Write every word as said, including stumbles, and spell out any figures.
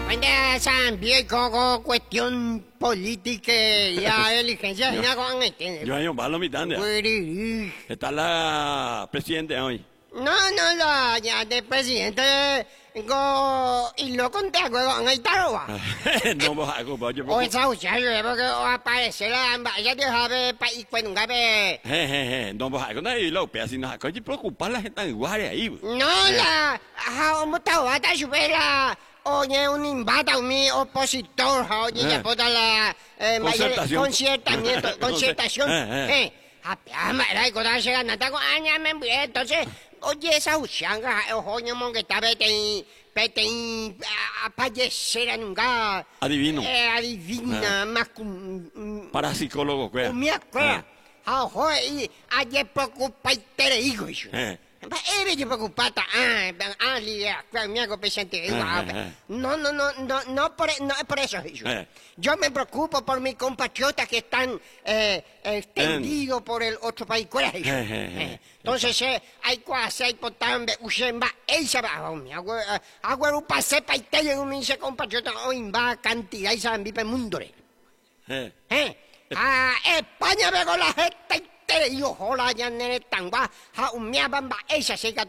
Cuenta también con cuestión política y diligencia. Yo hay un balo mitad. Está la presidenta hoy. No, no, la ya de presidente go y lo conté con el taro. No vos hago vos yo. O esa usted porque aparece la vaya de have país pues nunca ve. Je je no vos hago nada y lo pe así no hago. Yo preocupar la gente igual ahí. No la, ha un tawata supera. Oye, un imbata, un opositor, oye, ya puta la concertación. Concertamiento, concertación. Eh, era y cosas se ganan, entonces, oye, esa uchanga, ojo, no que está vete, vete, a fallecer nunca. Adivino. Eh, adivina, más parapsicólogo, ¿qué? Me acuerdo. Ojo, y ayer preocupa y te digo eso. Eres yo preocupada, ah, ah, Lidia, me hago presente. No, no, no, no, no, por, no es por eso. Yo me preocupo por mis compatriotas que están eh, extendidos por el otro país. ¿Cuál es eso? Entonces, eh, hay cosas, hay potambe, usted va, esa va, me hago, hago un pase para y un mis compatriotas, hoy va cantidad y saben, vive el mundo. Eh, ah, España ve con la gente. Yo, hola, ya nene, tan va, ha, un mía bamba, esa se